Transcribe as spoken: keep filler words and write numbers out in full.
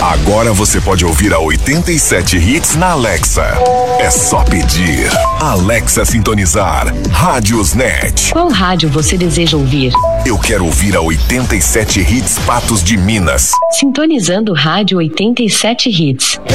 Agora você pode ouvir a oitenta e sete Hits na Alexa. É só pedir. Alexa sintonizar. Rádiosnet. Qual rádio você deseja ouvir? Eu quero ouvir a oitenta e sete Hits Patos de Minas. Sintonizando Rádio oitenta e sete Hits.